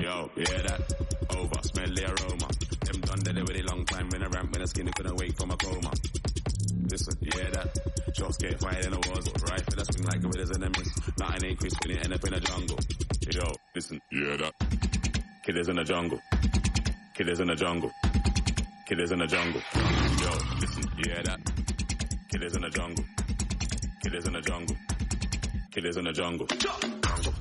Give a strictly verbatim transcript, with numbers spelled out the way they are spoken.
Yo, yeah, that over, smell the aroma. Them done dead with a long time when I ramp when the skinny couldn't wake from a coma. Listen, yeah, that shots get fired in the war zone. Rifle that swing like a winners and a miss. Nothing ain't crisp when it end up in the jungle. Yo, listen, yeah, that killers in the jungle. Killers in the jungle. Killers in the jungle. Yo, listen, yeah, that killers in the jungle. Killers in the jungle. Killers in the jungle.